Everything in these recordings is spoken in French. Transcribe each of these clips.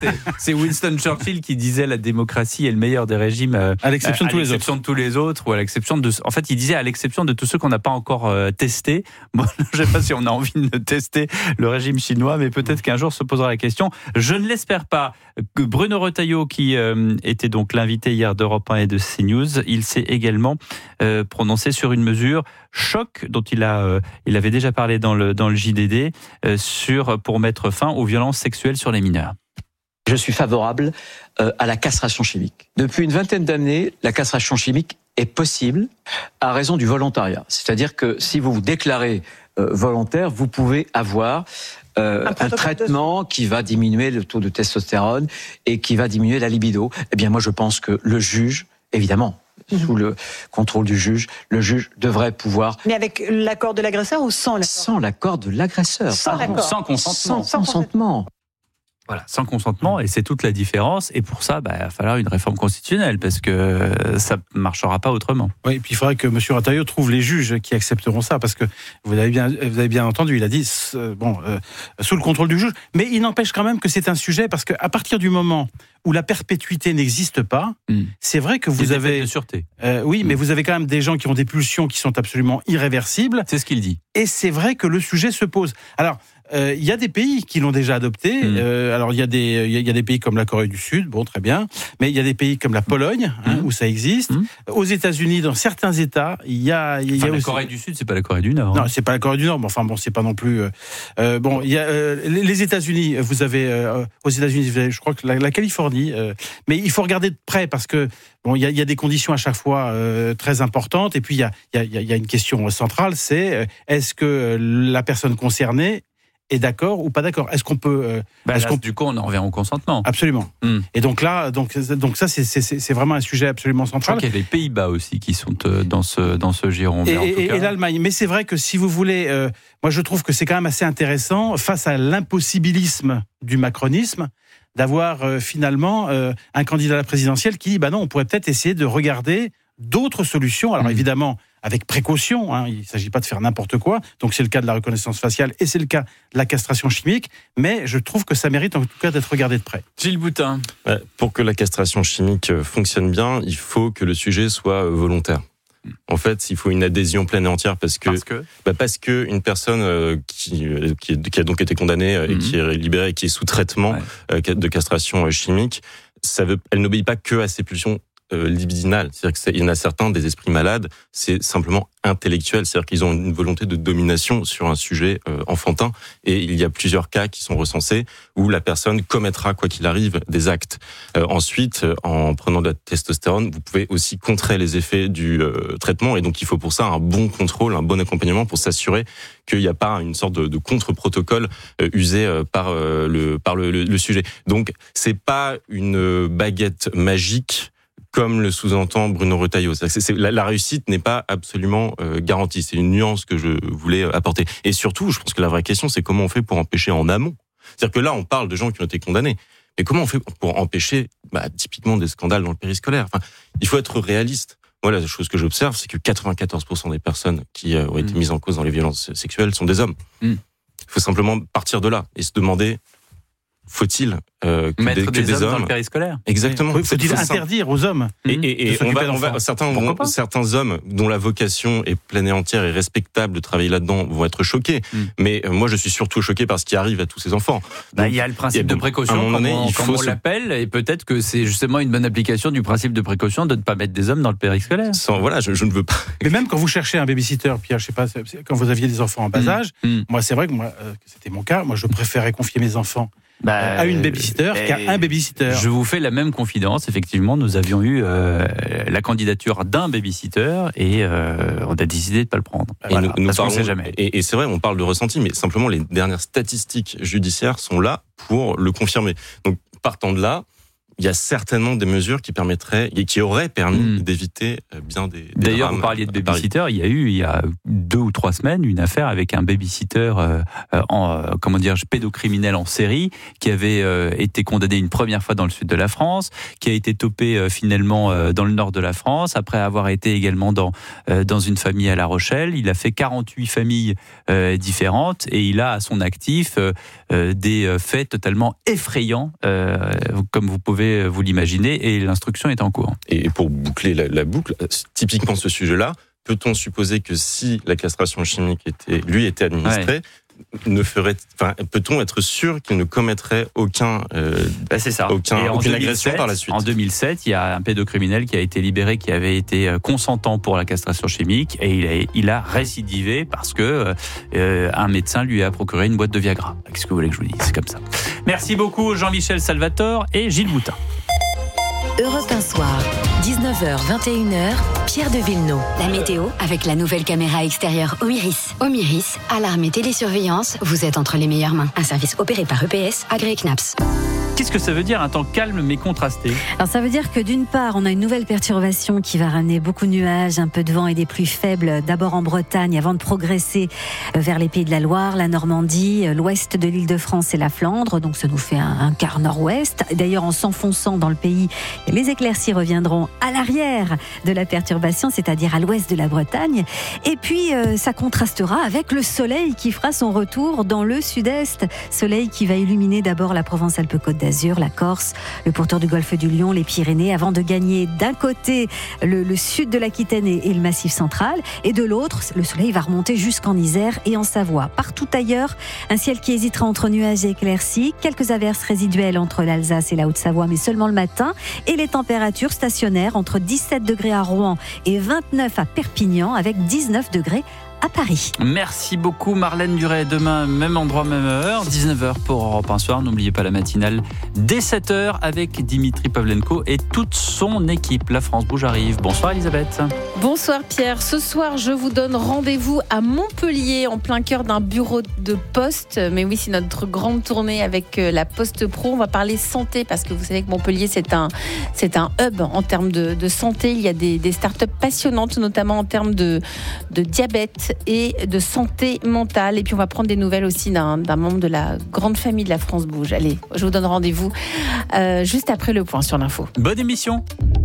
C'est Winston Churchill qui disait la démocratie est le meilleur des régimes à l'exception de tous les autres, ou à l'exception de, en fait, il disait à l'exception de tous ceux qu'on n'a pas encore testé. Bon, je ne sais pas si on a envie de tester le régime chinois, mais peut-être qu'un jour se posera la question. Je ne l'espère pas. Bruno Retailleau, qui était donc l'invité hier d'Europe 1 et de CNews, il s'est également prononcé sur une mesure choc dont il avait déjà parlé dans le JDD pour mettre fin aux violences sexuelles sur les mineurs. Je suis favorable à la castration chimique. Depuis une vingtaine d'années, la castration chimique est possible à raison du volontariat. C'est-à-dire que si vous vous déclarez volontaire, vous pouvez avoir un traitement qui va diminuer le taux de testostérone et qui va diminuer la libido. Eh bien, moi, je pense que le juge, évidemment, sous le contrôle du juge, le juge devrait pouvoir... Mais avec l'accord de l'agresseur ou sans l'accord ? Sans l'accord de l'agresseur. Sans consentement. Sans consentement. Voilà, sans consentement, et c'est toute la différence. Et pour ça, il va falloir une réforme constitutionnelle, parce que ça ne marchera pas autrement. Oui, et puis il faudrait que M. Retailleau trouve les juges qui accepteront ça, parce que vous avez bien entendu, il a dit, sous le contrôle du juge. Mais il n'empêche quand même que c'est un sujet, parce qu'à partir du moment où la perpétuité n'existe pas, c'est vrai que vous avez... de sûreté. Oui, mais vous avez quand même des gens qui ont des pulsions qui sont absolument irréversibles. C'est ce qu'il dit. Et c'est vrai que le sujet se pose. Alors, il y a des pays qui l'ont déjà adopté. Alors, il y a des pays comme la Corée du Sud, bon, très bien. Mais il y a des pays comme la Pologne, où ça existe. Aux États-Unis, dans certains États, il y a la aussi... Corée du Sud, c'est pas la Corée du Nord. Non, c'est pas la Corée du Nord, mais enfin bon, c'est pas non plus... il y a les États-Unis, vous avez... aux États-Unis, vous avez, je crois que la Californie... mais il faut regarder de près, parce que bon, il y a des conditions à chaque fois très importantes. Et puis, il y a une question centrale, c'est est-ce que la personne concernée est d'accord ou pas d'accord ? Est-ce qu'on peut... du coup, on en revient au consentement. Absolument. Et donc là, donc ça, c'est vraiment un sujet absolument central. Je crois qu'il y a les Pays-Bas aussi qui sont dans ce giron. Et l'Allemagne. Mais c'est vrai que si vous voulez... moi, je trouve que c'est quand même assez intéressant, face à l'impossibilisme du macronisme, d'avoir finalement un candidat à la présidentielle qui dit, non, on pourrait peut-être essayer de regarder d'autres solutions. Alors évidemment, avec précaution, il ne s'agit pas de faire n'importe quoi, donc c'est le cas de la reconnaissance faciale et c'est le cas de la castration chimique, mais je trouve que ça mérite en tout cas d'être regardé de près. Gilles Boutin. Pour que la castration chimique fonctionne bien, il faut que le sujet soit volontaire. En fait, il faut une adhésion pleine et entière parce que une personne qui a donc été condamnée et qui est libérée et qui est sous traitement de castration chimique, elle n'obéit pas que à ses pulsions libidinales. C'est-à-dire qu'il y en a certains des esprits malades, c'est simplement intellectuel, c'est-à-dire qu'ils ont une volonté de domination sur un sujet enfantin, et il y a plusieurs cas qui sont recensés où la personne commettra, quoi qu'il arrive, des actes. Ensuite, en prenant de la testostérone, vous pouvez aussi contrer les effets du traitement, et donc il faut pour ça un bon contrôle, un bon accompagnement pour s'assurer qu'il n'y a pas une sorte de contre-protocole usé par le sujet. Donc c'est pas une baguette magique comme le sous-entend Bruno Retailleau. La réussite n'est pas absolument garantie. C'est une nuance que je voulais apporter. Et surtout, je pense que la vraie question, c'est comment on fait pour empêcher en amont. C'est-à-dire que là, on parle de gens qui ont été condamnés. Mais comment on fait pour empêcher typiquement des scandales dans le périscolaire ? Il faut être réaliste. Moi, la chose que j'observe, c'est que 94% des personnes qui ont été mises en cause dans les violences sexuelles sont des hommes. Il faut simplement partir de là et se demander... Faut-il mettre des hommes dans le périscolaire ? Exactement. Faut-il interdire aux hommes et certains hommes dont la vocation est pleine et entière et respectable de travailler là-dedans vont être choqués. Mais moi, je suis surtout choqué par ce qui arrive à tous ces enfants. Il y a le principe de précaution, comme on l'appelle, et peut-être que c'est justement une bonne application du principe de précaution de ne pas mettre des hommes dans le périscolaire. Je ne veux pas. Mais même quand vous cherchez un babysitter, Pierre, je sais pas, quand vous aviez des enfants en bas âge, moi, c'est vrai que c'était mon cas. Moi, je préférais confier mes enfants à une babysitter qu'à un babysitter. Je vous fais la même confidence. Effectivement, nous avions eu la candidature d'un babysitter et on a décidé de ne pas le prendre. Parce qu'on sait jamais. Et c'est vrai, on parle de ressenti, mais simplement les dernières statistiques judiciaires sont là pour le confirmer. Donc, partant de là, il y a certainement des mesures qui permettraient et qui auraient permis d'éviter bien des D'ailleurs, drames. vous parliez de babysitter. Il y a 2 ou 3 semaines, une affaire avec un babysitter pédocriminel en série qui avait été condamné une première fois dans le sud de la France, qui a été topé finalement dans le nord de la France, après avoir été également dans une famille à La Rochelle. Il a fait 48 familles différentes et il a à son actif des faits totalement effrayants, comme vous pouvez vous l'imaginer, et l'instruction est en cours. Et pour boucler la boucle, typiquement ce sujet-là, peut-on supposer que si la castration chimique était administrée, peut-on être sûr qu'il ne commettrait aucune agression par la suite? En 2007, il y a un pédocriminel qui a été libéré, qui avait été consentant pour la castration chimique, et il a récidivé parce que un médecin lui a procuré une boîte de Viagra. Qu'est-ce que vous voulez que je vous dise? C'est comme ça. Merci beaucoup Jean-Michel Salvatore et Gilles Boutin. Europe 1 Soir, 19h, 21h, Pierre de Villeneuve. La météo avec la nouvelle caméra extérieure Omiris. Omiris, alarme et télésurveillance, vous êtes entre les meilleures mains. Un service opéré par EPS, agréé CNAPS. Qu'est-ce que ça veut dire un temps calme mais contrasté? Alors ça veut dire que d'une part, on a une nouvelle perturbation qui va ramener beaucoup de nuages, un peu de vent et des pluies faibles, d'abord en Bretagne, avant de progresser vers les Pays de la Loire, la Normandie, l'ouest de l'Île-de-France et la Flandre. Donc ça nous fait un quart nord-ouest. D'ailleurs, en s'enfonçant dans le pays, les éclaircies reviendront à l'arrière de la perturbation, c'est-à-dire à l'ouest de la Bretagne. Et puis, ça contrastera avec le soleil qui fera son retour dans le sud-est. Soleil qui va illuminer d'abord la Provence-Alpes-Côte d'Azur, la Corse, le pourtour du golfe du Lion, les Pyrénées, avant de gagner d'un côté le sud de l'Aquitaine et le Massif central, et de l'autre, le soleil va remonter jusqu'en Isère et en Savoie. Partout ailleurs, un ciel qui hésitera entre nuages et éclaircies, quelques averses résiduelles entre l'Alsace et la Haute-Savoie, mais seulement le matin, et les températures stationnaires entre 17 degrés à Rouen et 29 à Perpignan, avec 19 degrés à Paris. Merci beaucoup Marlène Duret. Demain, même endroit, même heure, 19h pour Europe 1 Soir. N'oubliez pas la matinale dès 7h avec Dimitri Pavlenko et toute son équipe. La France Bouge arrive. Bonsoir Elisabeth. Bonsoir Pierre. Ce soir, je vous donne rendez-vous à Montpellier, en plein cœur d'un bureau de poste. Mais oui, c'est notre grande tournée avec la Poste Pro. On va parler santé parce que vous savez que Montpellier, c'est un hub en termes de santé. Il y a des startups passionnantes, notamment en termes de diabète et de santé mentale. Et puis on va prendre des nouvelles aussi d'un membre de la grande famille de la France Bouge. Allez, je vous donne rendez-vous juste après le point sur l'info. Bonne émission.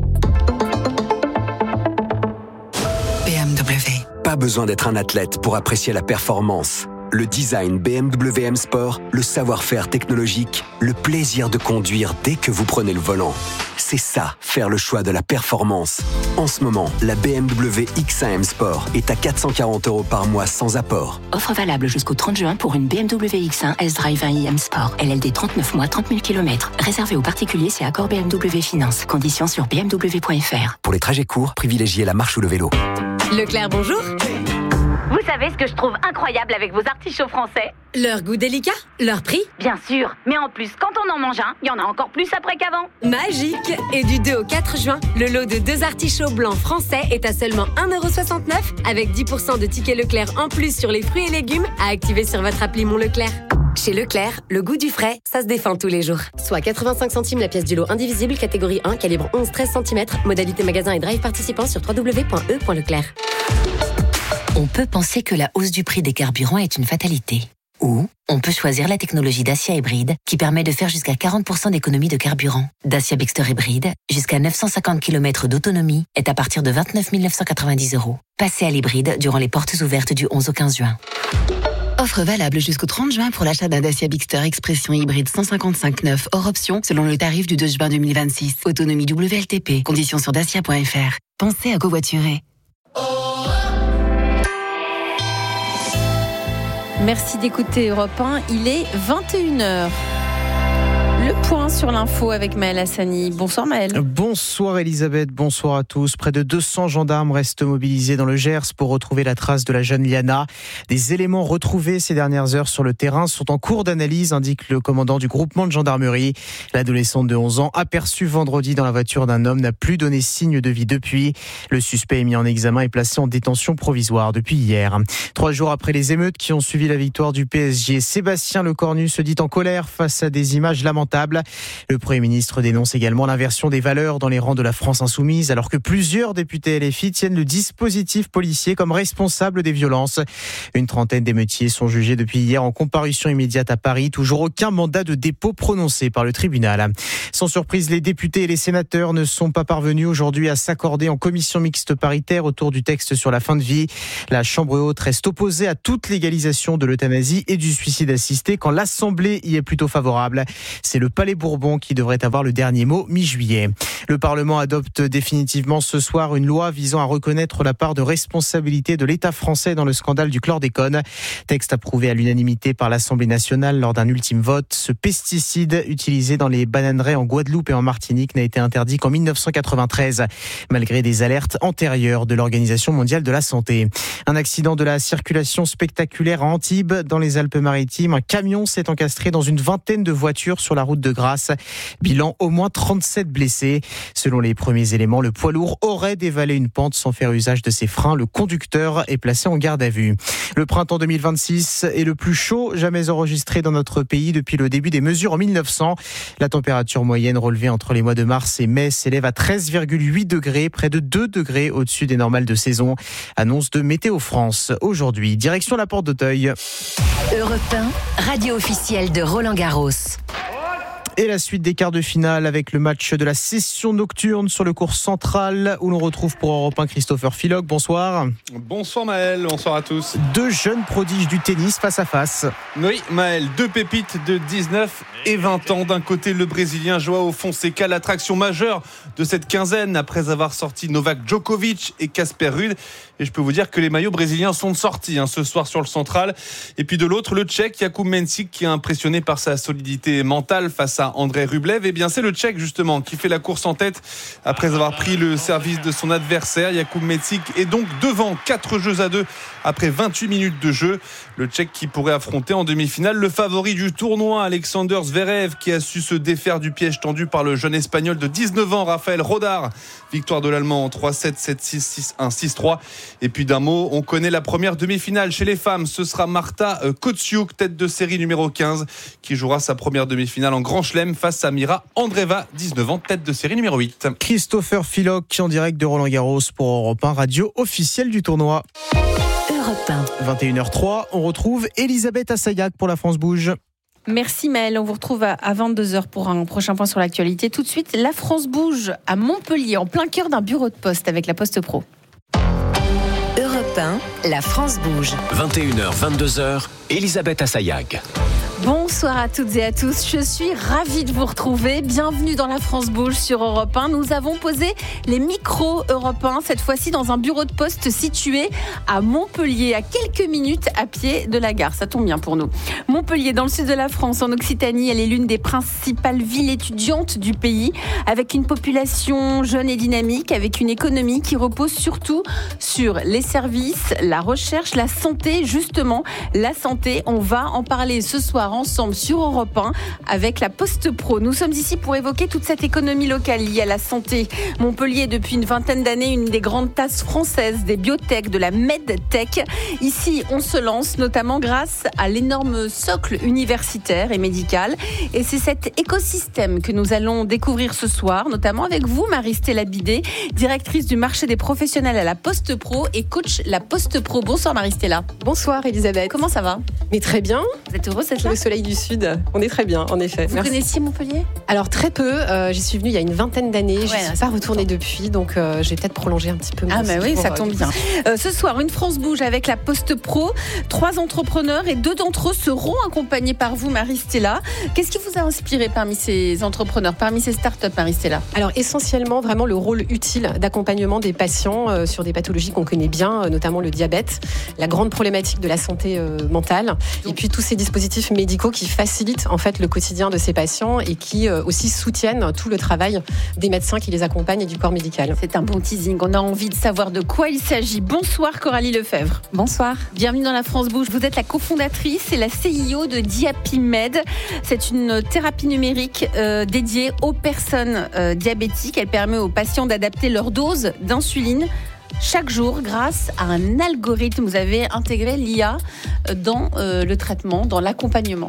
BMW. Pas besoin d'être un athlète pour apprécier la performance. Le design BMW M Sport, le savoir-faire technologique, le plaisir de conduire dès que vous prenez le volant. C'est ça, faire le choix de la performance. En ce moment, la BMW X1 M Sport est à 440 € par mois sans apport. Offre valable jusqu'au 30 juin pour une BMW X1 S-Drive 1i M Sport. LLD 39 mois, 30 000 km. Réservé aux particuliers, c'est accord BMW Finance. Conditions sur bmw.fr. Pour les trajets courts, privilégiez la marche ou le vélo. Leclerc, bonjour. Vous savez ce que je trouve incroyable avec vos artichauts français? Leur goût délicat, leur prix. Bien sûr, mais en plus, quand on en mange un, il y en a encore plus après qu'avant. Magique. Et du 2 au 4 juin, le lot de 2 artichauts blancs français est à seulement 1,69 € avec 10% de tickets Leclerc en plus sur les fruits et légumes à activer sur votre appli Mon Leclerc. Chez Leclerc, le goût du frais, ça se défend tous les jours. Soit 85 centimes la pièce du lot indivisible, catégorie 1, calibre 11-13 cm, modalité magasin et drive participant sur www.e.leclerc. On peut penser que la hausse du prix des carburants est une fatalité. Ou on peut choisir la technologie Dacia Hybride qui permet de faire jusqu'à 40% d'économie de carburant. Dacia Bigster Hybride, jusqu'à 950 km d'autonomie, est à partir de 29 990 €. Passez à l'hybride durant les portes ouvertes du 11 au 15 juin. Offre valable jusqu'au 30 juin pour l'achat d'un Dacia Bigster Expression hybride 155/9 hors option selon le tarif du 2 juin 2026. Autonomie WLTP. Conditions sur dacia.fr. Pensez à covoiturer. Merci d'écouter Europe 1, il est 21h. Le point sur l'info avec Maël Hassani. Bonsoir Maël. Bonsoir Elisabeth, bonsoir à tous. Près de 200 gendarmes restent mobilisés dans le Gers pour retrouver la trace de la jeune Liana. Des éléments retrouvés ces dernières heures sur le terrain sont en cours d'analyse, indique le commandant du groupement de gendarmerie. L'adolescente de 11 ans, aperçue vendredi dans la voiture d'un homme, n'a plus donné signe de vie depuis. Le suspect est mis en examen et placé en détention provisoire depuis hier. 3 jours après les émeutes qui ont suivi la victoire du PSG, Sébastien Lecornu se dit en colère face à des images lamentables insurmontable. Le Premier ministre dénonce également l'inversion des valeurs dans les rangs de la France insoumise, alors que plusieurs députés LFI tiennent le dispositif policier comme responsable des violences. Une trentaine d'émeutiers sont jugés depuis hier en comparution immédiate à Paris. Toujours aucun mandat de dépôt prononcé par le tribunal. Sans surprise, les députés et les sénateurs ne sont pas parvenus aujourd'hui à s'accorder en commission mixte paritaire autour du texte sur la fin de vie. La Chambre haute reste opposée à toute légalisation de l'euthanasie et du suicide assisté quand l'Assemblée y est plutôt favorable. C'est le Palais Bourbon qui devrait avoir le dernier mot mi-juillet. Le Parlement adopte définitivement ce soir une loi visant à reconnaître la part de responsabilité de l'État français dans le scandale du chlordécone. Texte approuvé à l'unanimité par l'Assemblée nationale lors d'un ultime vote. Ce pesticide utilisé dans les bananeraies en Guadeloupe et en Martinique n'a été interdit qu'en 1993, malgré des alertes antérieures de l'Organisation mondiale de la santé. Un accident de la circulation spectaculaire à Antibes, dans les Alpes-Maritimes. Un camion s'est encastré dans une vingtaine de voitures sur la route de Grasse. Bilan, au moins 37 blessés. Selon les premiers éléments, le poids lourd aurait dévalé une pente sans faire usage de ses freins. Le conducteur est placé en garde à vue. Le printemps 2026 est le plus chaud jamais enregistré dans notre pays depuis le début des mesures en 1900. La température moyenne relevée entre les mois de mars et mai s'élève à 13,8 degrés, près de 2 degrés au-dessus des normales de saison. Annonce de Météo France. Aujourd'hui, direction la Porte d'Auteuil. Europe 1, radio officielle de Roland-Garros. Et la suite des quarts de finale avec le match de la session nocturne sur le court central où l'on retrouve pour Europe 1 Christopher Philock. Bonsoir. Bonsoir Maël, bonsoir à tous. Deux jeunes prodiges du tennis face à face. Oui Maël, deux pépites de 19 et 20 ans. D'un côté le Brésilien João Fonseca, l'attraction majeure de cette quinzaine après avoir sorti Novak Djokovic et Casper Ruud. Et je peux vous dire que les maillots brésiliens sont sortis ce soir sur le central. Et puis de l'autre, le Tchèque Jakub Mensik qui est impressionné par sa solidité mentale face à André Rublev. Et bien c'est le Tchèque justement qui fait la course en tête après avoir pris le service de son adversaire. Jakub Mensik est donc devant 4-2 après 28 minutes de jeu. Le Tchèque qui pourrait affronter en demi-finale le favori du tournoi, Alexander Zverev, qui a su se défaire du piège tendu par le jeune espagnol de 19 ans, Rafael Rodar. Victoire de l'Allemand en 3-7, 7-6, 6-1, 6-3. Et puis d'un mot, on connaît la première demi-finale chez les femmes. Ce sera Marta Kotsiuk, tête de série numéro 15, qui jouera sa première demi-finale en Grand Chelem face à Mira Andreeva, 19 ans, tête de série numéro 8. Christopher Philock en direct de Roland-Garros pour Europe 1, radio officielle du tournoi. Europe 1. 21h03, on retrouve Elisabeth Assayag pour la France Bouge. Merci Maëlle, on vous retrouve à 22h pour un prochain point sur l'actualité. Tout de suite, la France bouge à Montpellier, en plein cœur d'un bureau de poste avec la Poste Pro. Europe 1, la France bouge. 21h, 22h, Elisabeth Assayag. Bonsoir à toutes et à tous, je suis ravie de vous retrouver. Bienvenue dans la France Bouge sur Europe 1. Nous avons posé les micros Europe 1, cette fois-ci dans un bureau de poste situé à Montpellier, à quelques minutes à pied de la gare. Ça tombe bien pour nous. Montpellier, dans le sud de la France, en Occitanie, elle est l'une des principales villes étudiantes du pays, avec une population jeune et dynamique, avec une économie qui repose surtout sur les services, la recherche, la santé. Justement, la santé, on va en parler ce soir ensemble sur Europe 1 avec la Poste Pro. Nous sommes ici pour évoquer toute cette économie locale liée à la santé. Montpellier, depuis une vingtaine d'années, une des grandes tasses françaises des biotech, de la medtech. Ici, on se lance notamment grâce à l'énorme socle universitaire et médical. Et c'est cet écosystème que nous allons découvrir ce soir, notamment avec vous, Marie-Stella Bidet, directrice du marché des professionnels à la Poste Pro et coach la Poste Pro. Bonsoir Marie-Stella. Bonsoir Elisabeth. Comment ça va? Mais très bien. Vous êtes heureuse d'être là? Le soleil du Sud, on est très bien, en effet. Vous connaissiez Montpellier? Alors très peu, j'y suis venue il y a une vingtaine d'années, je ne suis pas retournée depuis, donc je vais peut-être prolonger un petit peu. Ah bah oui, ça tombe bien. Ce soir, une France bouge avec la Poste Pro. 3 entrepreneurs et 2 d'entre eux seront accompagnés par vous, Marie-Stella. Qu'est-ce qui vous a inspiré parmi ces entrepreneurs, parmi ces startups, Marie-Stella? Alors essentiellement, vraiment le rôle utile d'accompagnement des patients sur des pathologies qu'on connaît bien, notamment le diabète, la grande problématique de la santé mentale, et puis tous ces dispositifs médicaux qui facilitent en fait le quotidien de ces patients et qui aussi soutiennent tout le travail des médecins qui les accompagnent et du corps médical. C'est un bon teasing, on a envie de savoir de quoi il s'agit. Bonsoir Coralie Lefebvre. Bonsoir. Bienvenue dans la France Bouge. Vous êtes la cofondatrice et la CIO de DiapiMed. C'est une thérapie numérique dédiée aux personnes diabétiques. Elle permet aux patients d'adapter leur dose d'insuline chaque jour grâce à un algorithme. Vous avez intégré l'IA dans le traitement, dans l'accompagnement.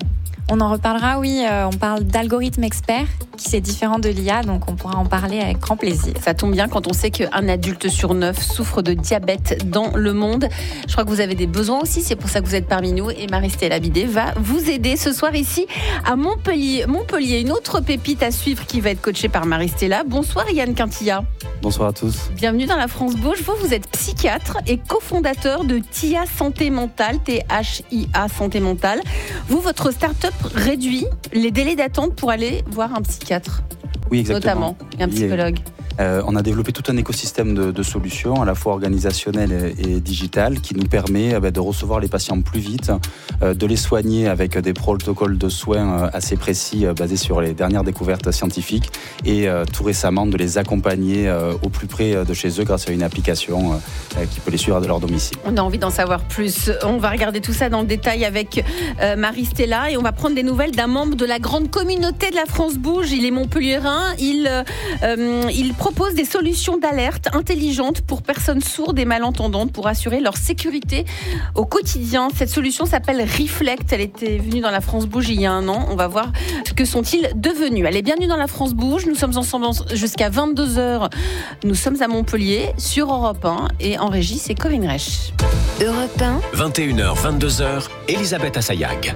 On en reparlera, oui. On parle d'algorithme expert, qui c'est différent de l'IA, donc on pourra en parler avec grand plaisir. Ça tombe bien quand on sait qu'un adulte sur 9 souffre de diabète dans le monde. Je crois que vous avez des besoins aussi, c'est pour ça que vous êtes parmi nous. Et Marie-Stella Bidet va vous aider ce soir ici à Montpellier. Montpellier, une autre pépite à suivre qui va être coachée par Marie-Stella. Bonsoir Yann Quintilla. Bonsoir à tous. Bienvenue dans la France Bouge. Vous êtes psychiatre et cofondateur de TIA Santé Mentale, THIA Santé Mentale. Vous, votre start-up réduit les délais d'attente pour aller voir un psychiatre. Oui, exactement. Notamment, et un psychologue. On a développé tout un écosystème de solutions, à la fois organisationnelles et digitales, qui nous permet de recevoir les patients plus vite, de les soigner avec des protocoles de soins assez précis, basés sur les dernières découvertes scientifiques, et tout récemment de les accompagner au plus près de chez eux grâce à une application qui peut les suivre de leur domicile. On a envie d'en savoir plus. On va regarder tout ça dans le détail avec Marie-Stella, et on va prendre des nouvelles d'un membre de la grande communauté de la France Bouge. Il est montpelliérain. Il propose des solutions d'alerte intelligentes pour personnes sourdes et malentendantes pour assurer leur sécurité au quotidien. Cette solution s'appelle Reflect. Elle était venue dans la France Bouge il y a un an. On va voir ce que sont-ils devenus. Allez, bienvenue dans la France Bouge. Nous sommes ensemble jusqu'à 22h. Nous sommes à Montpellier sur Europe 1 et en régie, c'est Corinne Reich. Europe 1. 21h, 22h, Elisabeth Assayag.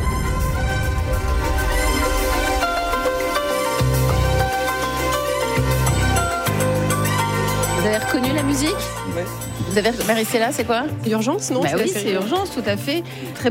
Vous avez reconnu la musique ? Ouais. Vous avez Marie-Stella, c'est quoi ? Urgence, non ? Oui, c'est Urgence, tout à fait. Très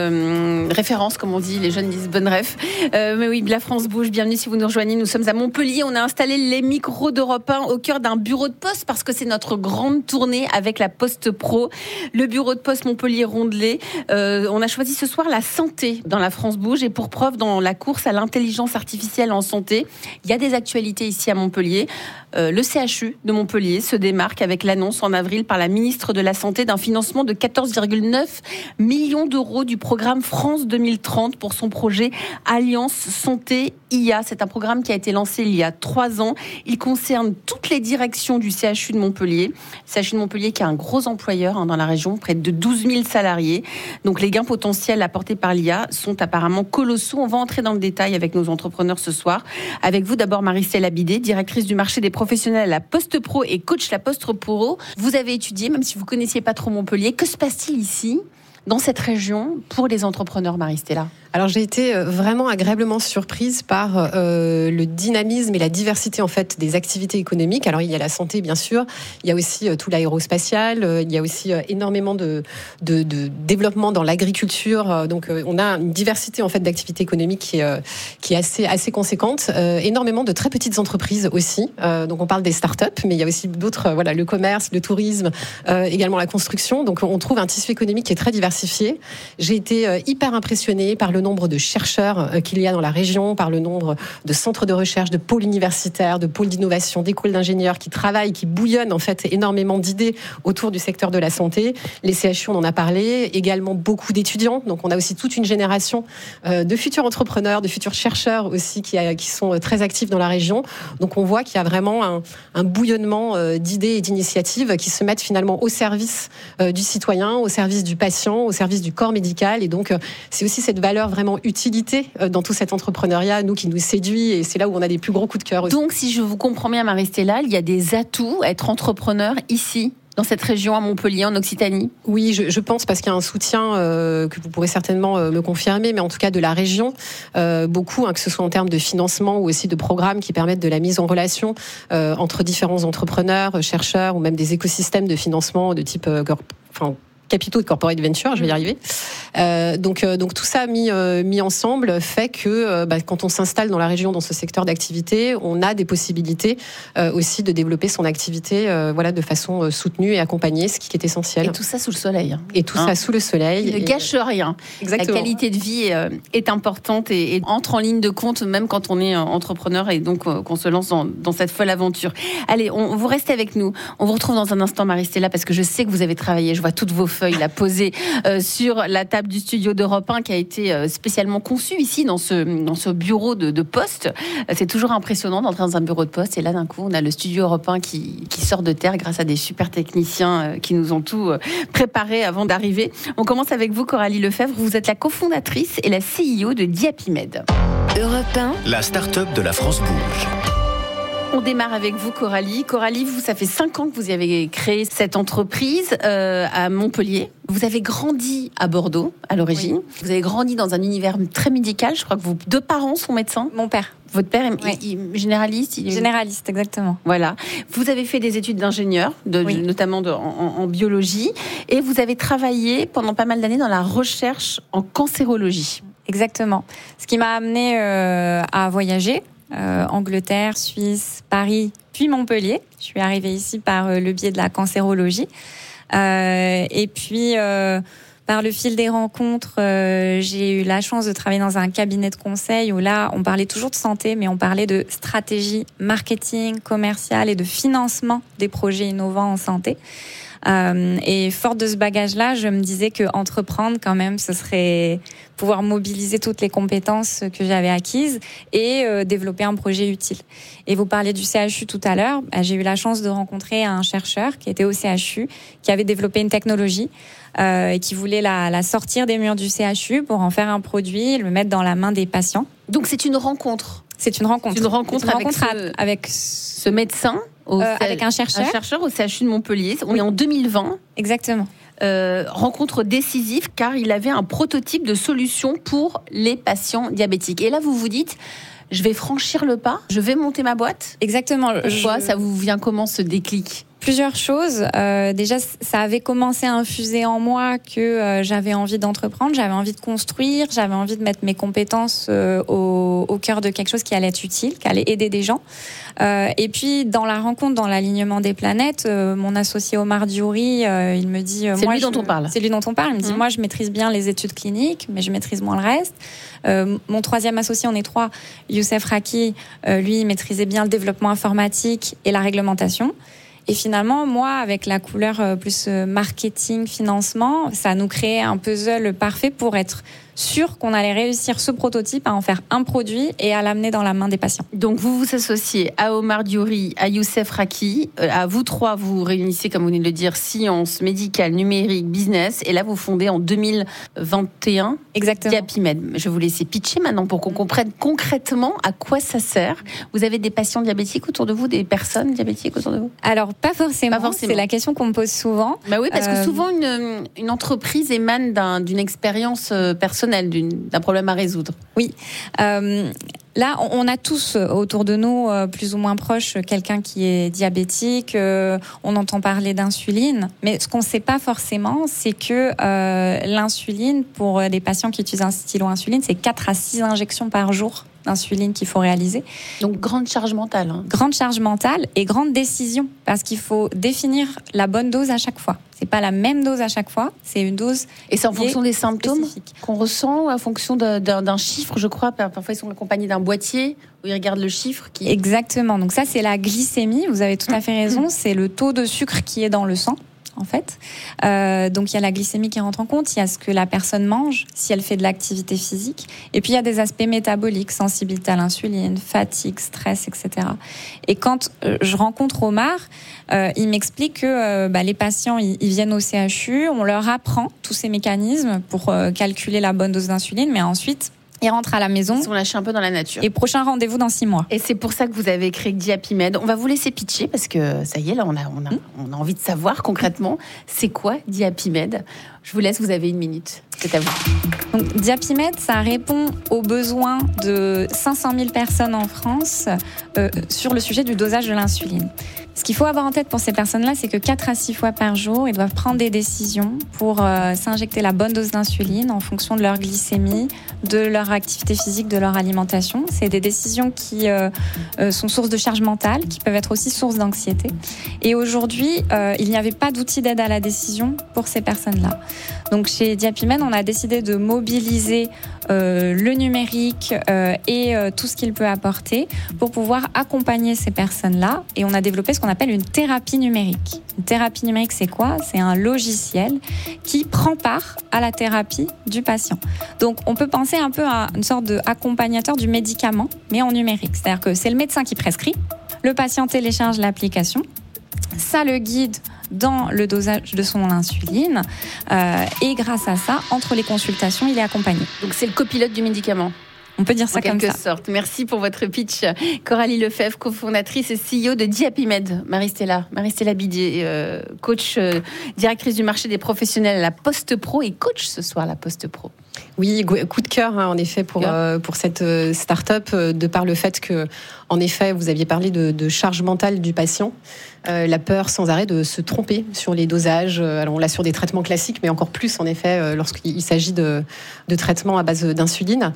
bonne référence, comme on dit, les jeunes disent bonne ref. Mais oui, la France Bouge, bienvenue si vous nous rejoignez. Nous sommes à Montpellier, on a installé les micros d'Europe 1 au cœur d'un bureau de poste parce que c'est notre grande tournée avec la Poste Pro. Le bureau de poste Montpellier-Rondelet. On a choisi ce soir la santé dans la France Bouge et pour preuve, dans la course à l'intelligence artificielle en santé, il y a des actualités ici à Montpellier. Le CHU de Montpellier se démarque avec l'annonce en avril par la ministre de la Santé d'un financement de 14,9 millions d'euros du programme France 2030 pour son projet Alliance Santé IA. C'est un programme qui a été lancé il y a 3 ans. Il concerne toutes les directions du CHU de Montpellier. Le CHU de Montpellier qui est un gros employeur dans la région, près de 12 000 salariés. Donc les gains potentiels apportés par l'IA sont apparemment colossaux. On va entrer dans le détail avec nos entrepreneurs ce soir. Avec vous d'abord Marie-Stella Bidet, directrice du marché des professionnels à la Poste Pro et coach la Poste Pro. Vous avez étudié, même si vous ne connaissiez pas trop Montpellier, que se passe-t-il ici, dans cette région, pour les entrepreneurs, Marie-Stella ? Alors j'ai été vraiment agréablement surprise par le dynamisme et la diversité en fait des activités économiques. Alors il y a la santé bien sûr, il y a aussi tout l'aérospatial, il y a aussi énormément de développement dans l'agriculture. Donc on a une diversité en fait d'activités économiques qui est assez conséquente. Énormément de très petites entreprises aussi. Donc on parle des startups, mais il y a aussi d'autres, voilà, le commerce, le tourisme, également la construction. Donc on trouve un tissu économique qui est très diversifié. J'ai été hyper impressionnée par le nombre de chercheurs qu'il y a dans la région, par le nombre de centres de recherche, de pôles universitaires, de pôles d'innovation, d'écoles d'ingénieurs qui travaillent, qui bouillonnent en fait énormément d'idées autour du secteur de la santé. Les CHU, on en a parlé, également beaucoup d'étudiants. Donc on a aussi toute une génération de futurs entrepreneurs, de futurs chercheurs aussi qui sont très actifs dans la région. Donc on voit qu'il y a vraiment un bouillonnement d'idées et d'initiatives qui se mettent finalement au service du citoyen, au service du patient, au service du corps médical. Et donc c'est aussi cette valeur vraiment utilité dans tout cet entrepreneuriat, nous, qui nous séduit, et c'est là où on a des plus gros coups de cœur aussi. Donc, si je vous comprends bien, Marie-Stella, il y a des atouts à être entrepreneur ici, dans cette région, à Montpellier, en Occitanie ? Oui, je pense, parce qu'il y a un soutien que vous pourrez certainement me confirmer, mais en tout cas de la région, beaucoup, que ce soit en termes de financement ou aussi de programmes qui permettent de la mise en relation entre différents entrepreneurs, chercheurs, ou même des écosystèmes de financement de type capitaux de corporate venture, je vais y arriver. Donc tout ça mis ensemble fait que quand on s'installe dans la région, dans ce secteur d'activité, on a des possibilités aussi de développer son activité de façon soutenue et accompagnée, ce qui est essentiel. Et tout ça sous le soleil. Et tout ça sous le soleil. Il ne gâche rien. Exactement. La qualité de vie est importante et entre en ligne de compte même quand on est entrepreneur et donc qu'on se lance dans cette folle aventure. Allez, vous restez avec nous. On vous retrouve dans un instant, Marie-Stella, parce que je sais que vous avez travaillé. Je vois toutes vos feuilles portefeuille là, posé sur la table du studio d'Europe 1 qui a été spécialement conçu ici dans ce bureau de poste. C'est toujours impressionnant d'entrer dans un bureau de poste et là d'un coup on a le studio Europe 1 qui sort de terre grâce à des super techniciens qui nous ont tout préparé avant d'arriver. On commence avec vous Coralie Lefebvre, vous êtes la cofondatrice et la CEO de Diapimed. Europe 1, la start-up de la France bouge. On démarre avec vous Coralie. Coralie, vous, ça fait 5 ans que vous avez créé cette entreprise à Montpellier. Vous avez grandi à Bordeaux à l'origine. Oui. Vous avez grandi dans un univers très médical. Je crois que vos 2 parents sont médecins. Mon père. Votre père est généraliste. Généraliste, exactement. Voilà. Vous avez fait des études d'ingénieur, notamment en biologie, et vous avez travaillé pendant pas mal d'années dans la recherche en cancérologie. Exactement. Ce qui m'a amené à voyager. Angleterre, Suisse, Paris, puis Montpellier. Je suis arrivée ici par le biais de la cancérologie. Et puis, par le fil des rencontres, j'ai eu la chance de travailler dans un cabinet de conseil où là, on parlait toujours de santé, mais on parlait de stratégie, marketing, commercial et de financement des projets innovants en santé. Et forte de ce bagage-là, je me disais que entreprendre, quand même, ce serait pouvoir mobiliser toutes les compétences que j'avais acquises et développer un projet utile. Et vous parliez du CHU tout à l'heure. J'ai eu la chance de rencontrer un chercheur qui était au CHU, qui avait développé une technologie et qui voulait la sortir des murs du CHU pour en faire un produit, le mettre dans la main des patients. Donc c'est une rencontre. C'est une rencontre. C'est une rencontre avec ce médecin. Avec un chercheur au CHU de Montpellier. On est en 2020. Exactement. Rencontre décisive car il avait un prototype de solution pour les patients diabétiques. Et là, vous vous dites, je vais franchir le pas, je vais monter ma boîte. Exactement. Pourquoi ça vous vient comment ce déclic ? Plusieurs choses. Déjà, ça avait commencé à infuser en moi que j'avais envie d'entreprendre, j'avais envie de construire, j'avais envie de mettre mes compétences au cœur de quelque chose qui allait être utile, qui allait aider des gens. Et puis, dans la rencontre, dans l'alignement des planètes, mon associé Omar Diouri, il me dit... C'est lui dont on parle. C'est lui dont on parle. Il me dit, moi, je maîtrise bien les études cliniques, mais je maîtrise moins le reste. Mon troisième associé, on est 3, Youssef Raki, lui, il maîtrisait bien le développement informatique et la réglementation. Et finalement, moi, avec la couleur plus marketing, financement, ça nous créait un puzzle parfait pour être sûr qu'on allait réussir ce prototype à en faire un produit et à l'amener dans la main des patients. Donc vous vous associez à Omar Diouri, à Youssef Raki, à vous 3, vous réunissez, comme vous venez de le dire, sciences, médicales, numérique, business, et là vous fondez en 2021 Diapimed. Je vais vous laisser pitcher maintenant pour qu'on comprenne concrètement à quoi ça sert. Vous avez des patients diabétiques autour de vous, des personnes diabétiques autour de vous ? Alors pas forcément. C'est la question qu'on me pose souvent. Bah oui, parce que souvent une entreprise émane d'une expérience personnelle, d'un problème à résoudre. Oui. Là, on a tous autour de nous, plus ou moins proches, quelqu'un qui est diabétique. On entend parler d'insuline. Mais ce qu'on ne sait pas forcément, c'est que l'insuline, pour des patients qui utilisent un stylo insuline, c'est 4 à 6 injections par jour d'insuline qu'il faut réaliser. Donc, grande charge mentale. Grande charge mentale et grande décision. Parce qu'il faut définir la bonne dose à chaque fois. C'est pas la même dose à chaque fois, c'est une dose. Et c'est en fonction des symptômes spécifique qu'on ressent, en fonction d'un chiffre, je crois. Parfois, ils sont accompagnés d'un boîtier où ils regardent le chiffre. Exactement. Donc ça, c'est la glycémie. Vous avez tout à fait raison. C'est le taux de sucre qui est dans le sang, en fait. Donc il y a la glycémie qui rentre en compte, il y a ce que la personne mange, si elle fait de l'activité physique, et puis il y a des aspects métaboliques, sensibilité à l'insuline, fatigue, stress, etc. Et quand je rencontre Omar, il m'explique que les patients, ils viennent au CHU, on leur apprend tous ces mécanismes pour calculer la bonne dose d'insuline, mais ensuite ils rentrent à la maison. Ils sont lâchés un peu dans la nature. Et prochain rendez-vous dans 6 mois. Et c'est pour ça que vous avez créé Diapimed. On va vous laisser pitcher parce que ça y est, là, on a envie de savoir concrètement c'est quoi Diapimed. Je vous laisse, vous avez 1 minute. C'est à vous. Donc, Diapimed, ça répond aux besoins de 500 000 personnes en France sur le sujet du dosage de l'insuline. Ce qu'il faut avoir en tête pour ces personnes-là, c'est que 4 à 6 fois par jour, ils doivent prendre des décisions pour s'injecter la bonne dose d'insuline en fonction de leur glycémie, de leur activité physique, de leur alimentation. C'est des décisions qui sont source de charge mentale, qui peuvent être aussi source d'anxiété. Et aujourd'hui, il n'y avait pas d'outil d'aide à la décision pour ces personnes-là. Donc chez Diapimed, on a décidé de mobiliser le numérique et tout ce qu'il peut apporter pour pouvoir accompagner ces personnes-là. Et on a développé ce qu'on appelle une thérapie numérique. Une thérapie numérique, c'est quoi ? C'est un logiciel qui prend part à la thérapie du patient. Donc, on peut penser un peu à une sorte d'accompagnateur du médicament, mais en numérique. C'est-à-dire que c'est le médecin qui prescrit, le patient télécharge l'application, ça le guide dans le dosage de son insuline et grâce à ça, entre les consultations, il est accompagné. Donc c'est le copilote du médication. On peut dire ça comme ça. En quelque sorte. Merci pour votre pitch. Coralie Lefebvre, cofondatrice et CEO de Diapimed. Marie-Stella Bidier, coach, directrice du marché des professionnels à la Poste Pro et coach ce soir à la Poste Pro. Oui, coup de cœur en effet pour cette start-up de par le fait que, en effet, vous aviez parlé de charge mentale du patient, la peur sans arrêt de se tromper sur les dosages. Alors on l'a sur des traitements classiques, mais encore plus en effet lorsqu'il s'agit de traitements à base d'insuline.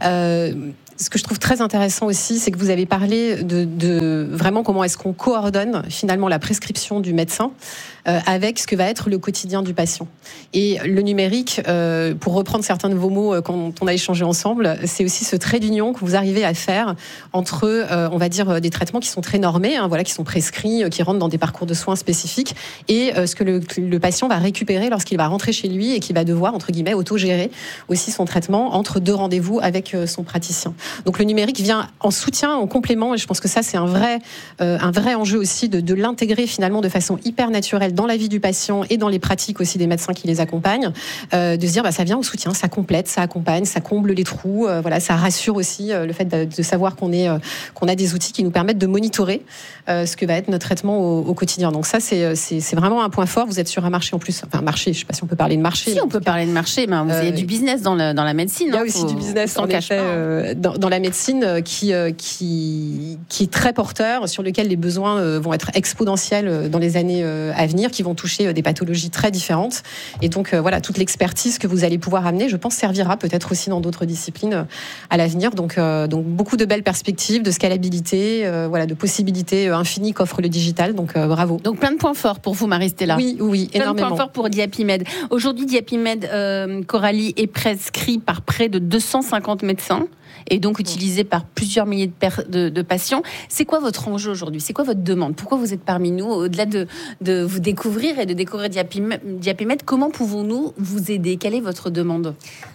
Ce que je trouve très intéressant aussi, c'est que vous avez parlé de vraiment comment est-ce qu'on coordonne finalement la prescription du médecin avec ce que va être le quotidien du patient. Et le numérique, pour reprendre certains de vos mots quand on a échangé ensemble, c'est aussi ce trait d'union que vous arrivez à faire entre, on va dire, des traitements qui sont très normés, voilà, qui sont prescrits, qui rentrent dans des parcours de soins spécifiques, et ce que le patient va récupérer lorsqu'il va rentrer chez lui et qu'il va devoir, entre guillemets, autogérer aussi son traitement entre deux rendez-vous avec son praticien. Donc le numérique vient en soutien, en complément, et je pense que ça c'est un vrai enjeu aussi de l'intégrer finalement de façon hyper naturelle dans la vie du patient et dans les pratiques aussi des médecins qui les accompagnent, de se dire ça vient au soutien, ça complète, ça accompagne, ça comble les trous, voilà, ça rassure aussi le fait de savoir qu'on a des outils qui nous permettent de monitorer ce que va être notre traitement au quotidien. Donc ça c'est vraiment un point fort. Vous êtes sur un marché en plus, enfin marché, je sais pas si on peut parler de marché. Si on peut parler de marché, mais il y a du business dans la médecine. Il y a aussi du business en effet dans la médecine qui est très porteur, sur lequel les besoins vont être exponentiels dans les années à venir, qui vont toucher des pathologies très différentes. Et donc voilà, toute l'expertise que vous allez pouvoir amener, je pense, servira peut-être aussi dans d'autres disciplines à l'avenir. Donc beaucoup de belles perspectives, de scalabilité, voilà, de possibilités infinies qu'offre le digital. Donc bravo. Donc plein de points forts pour vous, Marie-Stella. Oui, énormément. Plein de points forts pour Diapimed. Aujourd'hui, Diapimed, Coralie, est prescrit par près de 250 médecins et donc utilisé par plusieurs milliers de patients. C'est quoi votre enjeu aujourd'hui ? C'est quoi votre demande ? Pourquoi vous êtes parmi nous ? Au-delà de vous découvrir et de découvrir Diapimed, comment pouvons-nous vous aider ? Quelle est votre demande ?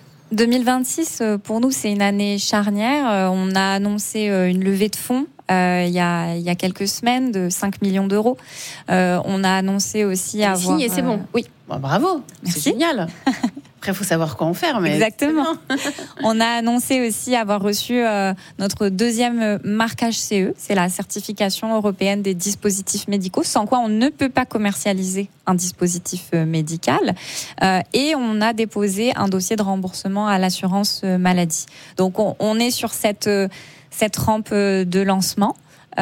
2026, pour nous, c'est une année charnière. On a annoncé une levée de fonds il y a quelques semaines de 5 millions d'euros. On a annoncé aussi avoir... Signé, c'est bon. Oui. Bon, bravo, merci. C'est génial. Après, il faut savoir quoi en faire. Mais exactement. On a annoncé aussi avoir reçu notre deuxième marquage CE, c'est la certification européenne des dispositifs médicaux, sans quoi on ne peut pas commercialiser un dispositif médical. Et on a déposé un dossier de remboursement à l'assurance maladie. Donc on est sur cette rampe de lancement.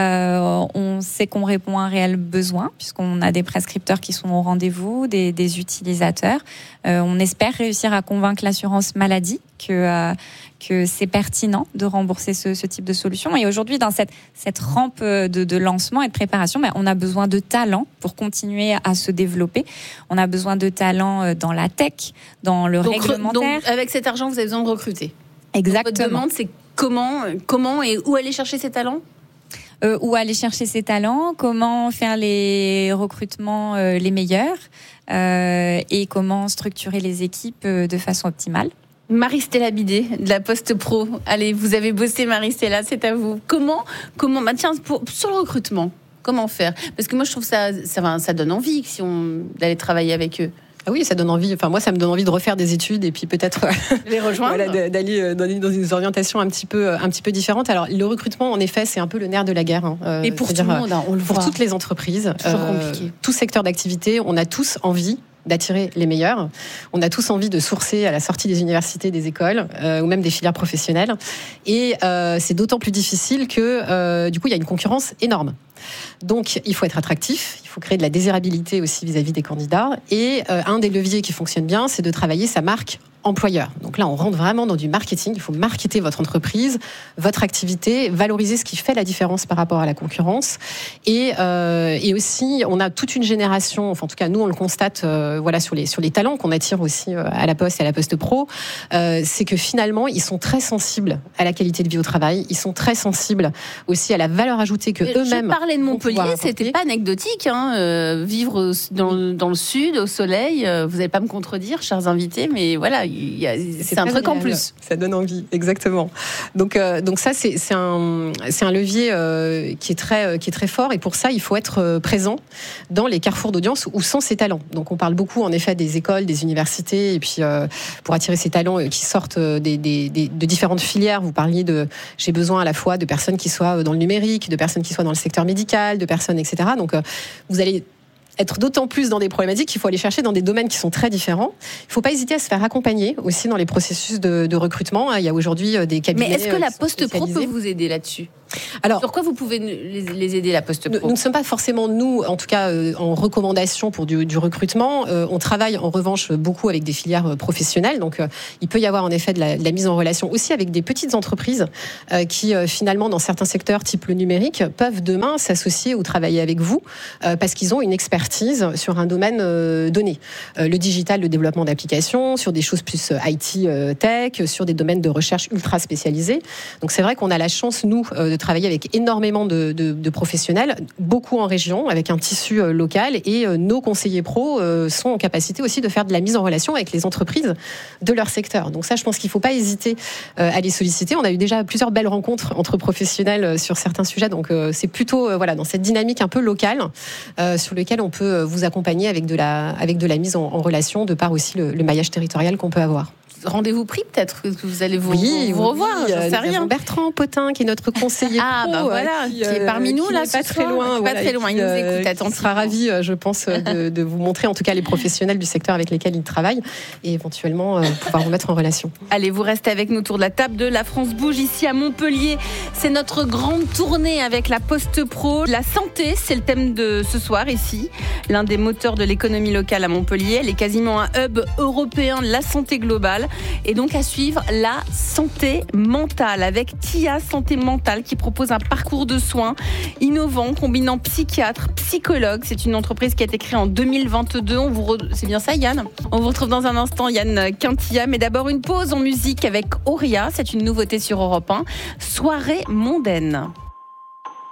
On sait qu'on répond à un réel besoin puisqu'on a des prescripteurs qui sont au rendez-vous, des utilisateurs. On espère réussir à convaincre l'assurance maladie que c'est pertinent de rembourser ce type de solution. Et aujourd'hui, dans cette rampe de lancement et de préparation, on a besoin de talents pour continuer à se développer. On a besoin de talents dans la tech, dans le réglementaire. Donc, avec cet argent, vous avez besoin de recruter. Exactement. Donc, votre demande, c'est comment et où aller chercher ces talents ? Où aller chercher ses talents, comment faire les recrutements les meilleurs et comment structurer les équipes de façon optimale. Marie-Stella Bidier de la Poste Pro. Allez, vous avez bossé, Marie-Stella, c'est à vous. Comment tiens, sur le recrutement, comment faire ? Parce que moi, je trouve ça donne envie d'aller travailler avec eux. Ah oui, ça donne envie. Enfin, moi, ça me donne envie de refaire des études et puis peut-être les rejoindre, voilà, d'aller dans des orientations un petit peu différentes. Alors, le recrutement, en effet, c'est un peu le nerf de la guerre. Et pour tout le monde, on le voit. Pour toutes les entreprises, toujours compliqué. Tout secteur d'activité, on a tous envie d'attirer les meilleurs. On a tous envie de sourcer à la sortie des universités, des écoles ou même des filières professionnelles. Et c'est d'autant plus difficile que, du coup, il y a une concurrence énorme. Donc, il faut être attractif, il faut créer de la désirabilité aussi vis-à-vis des candidats. Et un des leviers qui fonctionne bien, c'est de travailler sa marque employeur. Donc là, on rentre vraiment dans du marketing. Il faut marketer votre entreprise, votre activité, valoriser ce qui fait la différence par rapport à la concurrence. Et aussi, on a toute une génération, enfin en tout cas nous on le constate sur les talents qu'on attire aussi à la Poste et à la Poste Pro, c'est que finalement ils sont très sensibles à la qualité de vie au travail, ils sont très sensibles aussi à la valeur ajoutée que eux-mêmes. Je parlais de Montpellier, c'était pas anecdotique, vivre dans le sud, au soleil, vous n'allez pas me contredire, chers invités, mais voilà, c'est un truc en plus. Ça donne envie, exactement. Donc ça c'est un levier qui est très fort, et pour ça il faut être présent dans les carrefours d'audience où sont ces talents. Donc on parle beaucoup en effet des écoles, des universités, et puis pour attirer ces talents qui sortent de différentes filières. Vous parliez j'ai besoin à la fois de personnes qui soient dans le numérique, de personnes qui soient dans le secteur médical, de personnes, etc. Donc vous allez être d'autant plus dans des problématiques qu'il faut aller chercher dans des domaines qui sont très différents. Il ne faut pas hésiter à se faire accompagner aussi dans les processus de recrutement. Il y a aujourd'hui des cabinets. Mais est-ce que la Poste Pro peut vous aider là-dessus ? Alors, sur quoi vous pouvez les aider, la Poste Pro ? Nous ne sommes pas forcément, nous, en tout cas, en recommandation pour du recrutement. On travaille en revanche beaucoup avec des filières professionnelles. Donc, il peut y avoir en effet de la mise en relation aussi avec des petites entreprises qui, finalement, dans certains secteurs, type le numérique, peuvent demain s'associer ou travailler avec vous parce qu'ils ont une expertise sur un domaine donné. Le digital, le développement d'applications, sur des choses plus IT, tech, sur des domaines de recherche ultra spécialisés. Donc, c'est vrai qu'on a la chance, nous, de travailler avec énormément de professionnels, beaucoup en région, avec un tissu local, et nos conseillers pros sont en capacité aussi de faire de la mise en relation avec les entreprises de leur secteur. Donc ça, je pense qu'il ne faut pas hésiter à les solliciter. On a eu déjà plusieurs belles rencontres entre professionnels sur certains sujets, donc c'est plutôt dans cette dynamique un peu locale sur lequel on peut vous accompagner avec de la mise en relation, de par aussi le maillage territorial qu'on peut avoir. Rendez-vous pris, peut-être que vous allez vous revoir, j'en sais rien. Bertrand Potin, qui est notre conseiller pro, qui est parmi nous là, pas très loin, il nous écoute attentivement. Il sera ravi, je pense, de vous montrer en tout cas les professionnels du secteur avec lesquels il travaille, et éventuellement pouvoir vous mettre en relation. Allez, vous restez avec nous autour de la table de La France Bouge ici à Montpellier. C'est notre grande tournée avec la Poste Pro. La santé, c'est le thème de ce soir ici. L'un des moteurs de l'économie locale à Montpellier. Elle est quasiment un hub européen de la santé globale. Et donc à suivre, la santé mentale avec TIA Santé Mentale, qui propose un parcours de soins innovant combinant psychiatre, psychologue. C'est une entreprise qui a été créée en 2022. C'est bien ça, Yann ? On vous retrouve dans un instant, Yann Quintia. Mais d'abord une pause en musique avec Auria. C'est une nouveauté sur Europe 1. Soirée mondaine.